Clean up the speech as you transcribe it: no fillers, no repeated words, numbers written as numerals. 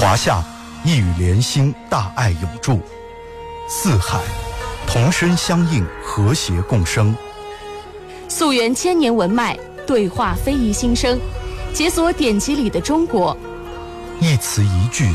华夏一语连心，大爱永驻；四海同声相应，和谐共生。 溯源千年文脉，对话非遗新生，解锁典籍里的中国。 一词一句